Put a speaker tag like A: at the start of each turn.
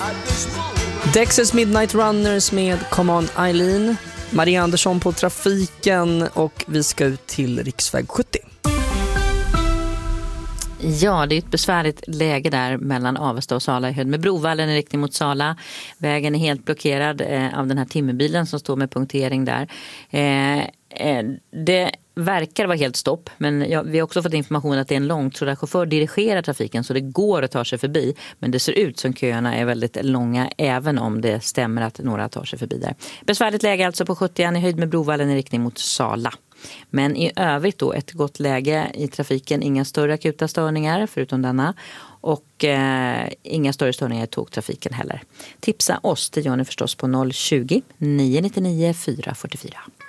A: Dexys Midnight Runners med Come On Eileen. Maria Andersson på trafiken och vi ska ut till riksväg 70.
B: Ja, det är ett besvärligt läge där mellan Avesta och Sala i höjd med Brovallen i riktning mot Sala. Vägen är helt blockerad av den här timmerbilen som står med punktering där. Det verkar vara helt stopp, men vi har också fått information att det är en långtradarchaufför dirigerar trafiken så det går att ta sig förbi, men det ser ut som köerna är väldigt långa även om det stämmer att några tar sig förbi där. Besvärligt läge alltså på 70 i höjd med Brovallen i riktning mot Sala. Men i övrigt då ett gott läge i trafiken, inga större akuta störningar förutom denna och inga större störningar i tågtrafiken heller. Tipsa oss, det gör ni förstås på 020 999 444.